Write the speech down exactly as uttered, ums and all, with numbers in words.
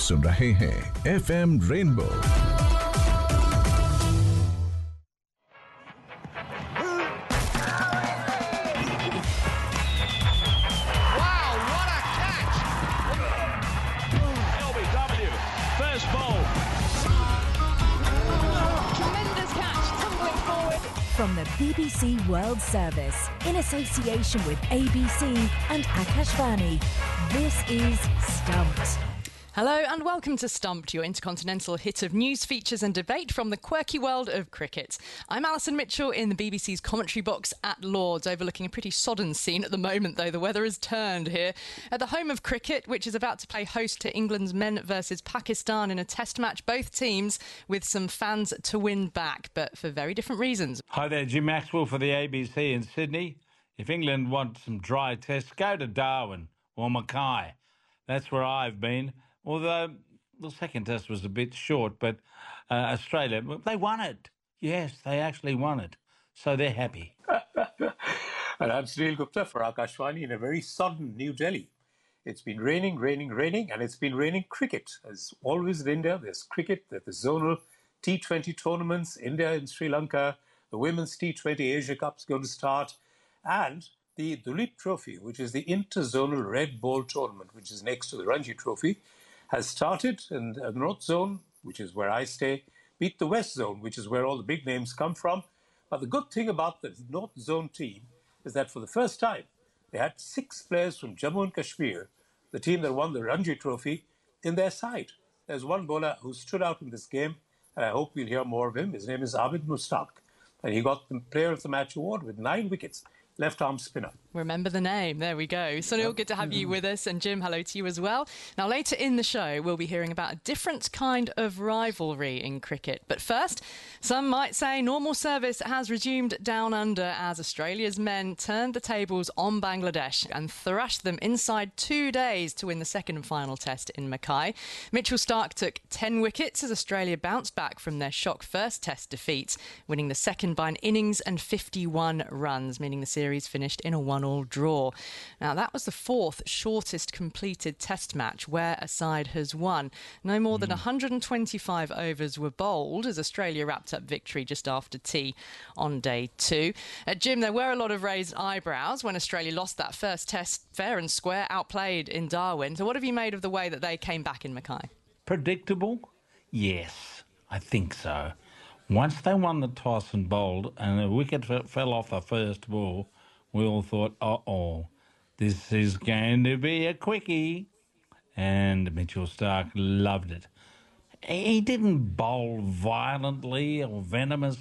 सुन रहे हैं F M rainbow. From the B B C World Service, in association with A B C and Akashvani, this is Stumped. Hello and welcome to Stumped, your intercontinental hit of news, features and debate from the quirky world of cricket. I'm Alison Mitchell in the B B C's commentary box at Lord's, overlooking a pretty sodden scene at the moment, though. The weather has turned here at the home of cricket, which is about to play host to England's men versus Pakistan in a test match, both teams with some fans to win back, but for very different reasons. Hi there, Jim Maxwell for the A B C in Sydney. If England want some dry tests, go to Darwin or Mackay. That's where I've been. Although the second test was a bit short, but uh, Australia, they won it. Yes, they actually won it. So they're happy. And I'm Sunil Gupta for Akashvani in a very sodden New Delhi. It's been raining, raining, raining, and it's been raining cricket. As always in India, there's cricket, there's the zonal T twenty tournaments, India and Sri Lanka, the Women's T twenty Asia Cup is going to start, and the Duleep Trophy, which is the interzonal red ball tournament, which is next to the Ranji Trophy, has started, and the North Zone, which is where I stay, beat the West Zone, which is where all the big names come from. But the good thing about the North Zone team is that for the first time, they had six players from Jammu and Kashmir, the team that won the Ranji Trophy, in their side. There's one bowler who stood out in this game, and I hope we'll hear more of him. His name is Abid Mustaq, and he got the Player of the Match award with nine wickets. Left-arm spinner. Remember the name. There we go. Sunil, good to have you with us. And Jim, hello to you as well. Now, later in the show, we'll be hearing about a different kind of rivalry in cricket. But first, some might say normal service has resumed down under as Australia's men turned the tables on Bangladesh and thrashed them inside two days to win the second and final test in Mackay. Mitchell Starc took ten wickets as Australia bounced back from their shock first test defeat, winning the second by an innings and fifty-one runs, meaning the series Series finished in a one-all draw. Now, that was the fourth shortest completed test match where a side has won. No more than mm. one hundred twenty-five overs were bowled as Australia wrapped up victory just after tea on day two. Uh, Jim, there were a lot of raised eyebrows when Australia lost that first test fair and square, outplayed in Darwin. So what have you made of the way that they came back in Mackay? Predictable? Yes, I think so. Once they won the toss and bowled and a wicket f- fell off the first ball, we all thought, uh-oh, this is going to be a quickie. And Mitchell Starc loved it. He didn't bowl violently or venomous